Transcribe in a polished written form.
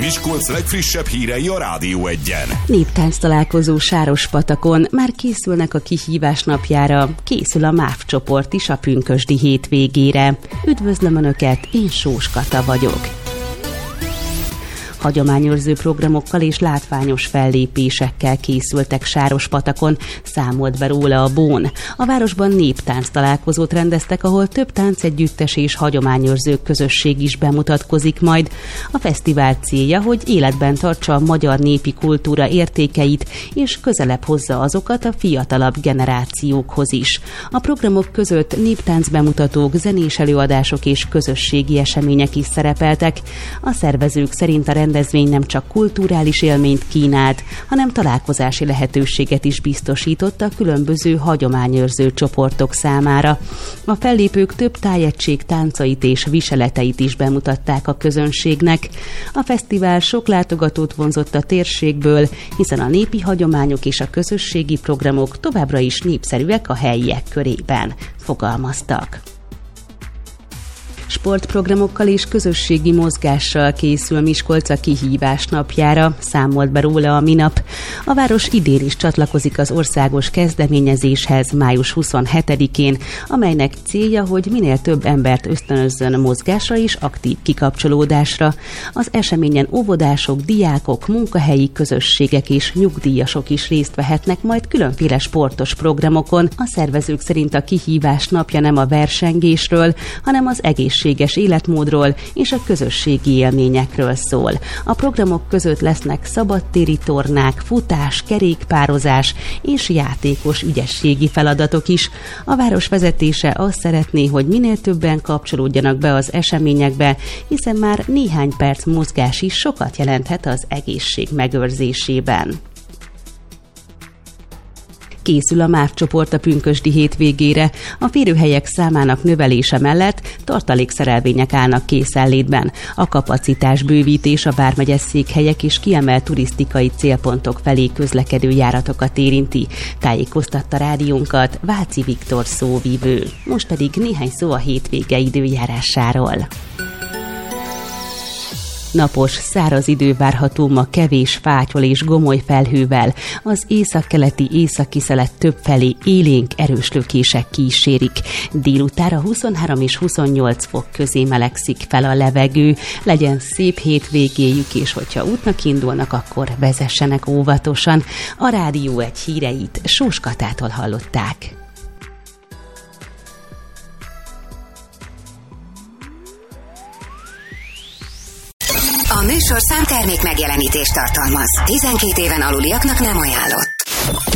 Miskolc legfrissebb hírei a Rádió Egyen. Néptánc találkozó Sárospatakon már készülnek a kihívás napjára, készül a MÁV csoport is a pünkösdi hétvégére. Üdvözlöm Önöket, én Sós Kata vagyok. Hagyományőrző programokkal és látványos fellépésekkel készültek Sárospatakon, számolt be róla a Bón. A városban néptánc találkozót rendeztek, ahol több táncegyüttes és hagyományőrző közösség is bemutatkozik majd. A fesztivál célja, hogy életben tartsa a magyar népi kultúra értékeit, és közelebb hozza azokat a fiatalabb generációkhoz is. A programok között néptánc bemutatók, zenés előadások és közösségi események is szerepeltek. A szervezők szerint a rendezvény nem csak kulturális élményt kínált, hanem találkozási lehetőséget is biztosított a különböző hagyományőrző csoportok számára. A fellépők több tájegység táncait és viseleteit is bemutatták a közönségnek. A fesztivál sok látogatót vonzott a térségből, hiszen a népi hagyományok és a közösségi programok továbbra is népszerűek a helyiek körében, fogalmaztak. Sportprogramokkal és közösségi mozgással készül Miskolc a kihívás napjára, számolt be róla a minap. A város idén is csatlakozik az országos kezdeményezéshez május 27-én, amelynek célja, hogy minél több embert ösztönözzön mozgásra és aktív kikapcsolódásra. Az eseményen óvodások, diákok, munkahelyi közösségek és nyugdíjasok is részt vehetnek majd különféle sportos programokon. A szervezők szerint a kihívás napja nem a versengésről, hanem az egészséges életmódról és a közösségi élményekről szól. A programok között lesznek szabadtéri tornák, futás, kerékpározás és játékos ügyességi feladatok is. A város vezetése azt szeretné, hogy minél többen kapcsolódjanak be az eseményekbe, hiszen már néhány perc mozgás is sokat jelenthet az egészség megőrzésében. Készül a MÁV csoport a pünkösdi hétvégére. A férőhelyek számának növelése mellett tartalékszerelvények állnak készenlétben. A kapacitás bővítés a vármegye székhelyek és kiemelt turisztikai célpontok felé közlekedő járatokat érinti. Tájékoztatta rádiónkat Váci Viktor szóvivő. Most pedig néhány szó a hétvége időjárásáról. Napos, száraz idő várható ma kevés fátyol és gomoly felhővel. Az északkeleti északi szelet többfelé élénk erős lökések kísérik. Délutánra 23 és 28 fok közé melegszik fel a levegő. Legyen szép hétvégéjük, és hogyha útnak indulnak, akkor vezessenek óvatosan. A Rádió Egy híreit Sós Katától hallották. A műsorszám termék megjelenítést tartalmaz. 12 éven aluliaknak nem ajánlott.